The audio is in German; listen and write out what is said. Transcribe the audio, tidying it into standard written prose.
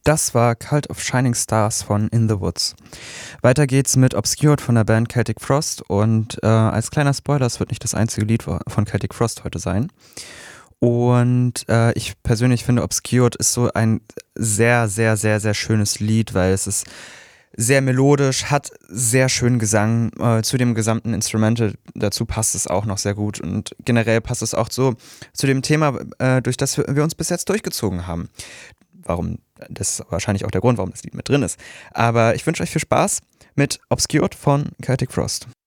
Das war Cult of Shining Stars von In the Woods. Weiter geht's mit Obscured von der Band Celtic Frost und als kleiner Spoiler, es wird nicht das einzige Lied von Celtic Frost heute sein. Und ich persönlich finde, Obscured ist so ein sehr, sehr, sehr, sehr schönes Lied, weil es ist sehr melodisch, hat sehr schönen Gesang. Zu dem gesamten Instrumental dazu passt es auch noch sehr gut. Und generell passt es auch so zu dem Thema, durch das wir uns bis jetzt durchgezogen haben. Das ist wahrscheinlich auch der Grund, warum das Lied mit drin ist. Aber ich wünsche euch viel Spaß mit Obscured von Celtic Frost.